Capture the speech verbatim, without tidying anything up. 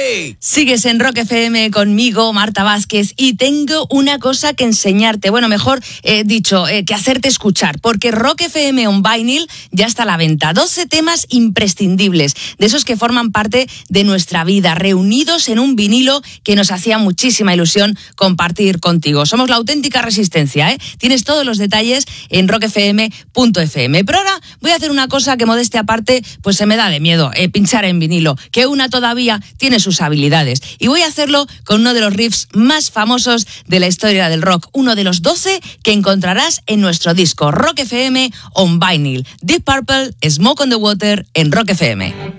¡Hey! Sigues en Rock F M conmigo, Marta Vázquez, y tengo una cosa que enseñarte. Bueno, mejor eh, dicho, eh, que hacerte escuchar, porque Rock F M on Vinyl ya está a la venta. doce temas imprescindibles, de esos que forman parte de nuestra vida, reunidos en un vinilo que nos hacía muchísima ilusión compartir contigo. Somos la auténtica resistencia, ¿eh? Tienes todos los detalles en rock f m punto f m. Pero ahora voy a hacer una cosa que, modestia aparte, pues se me da de miedo, eh, pinchar en vinilo, que una todavía tiene sus habilidades. Y voy a hacerlo con uno de los riffs más famosos de la historia del rock, uno de los doce que encontrarás en nuestro disco Rock F M on Vinyl. Deep Purple, Smoke on the Water, en Rock F M.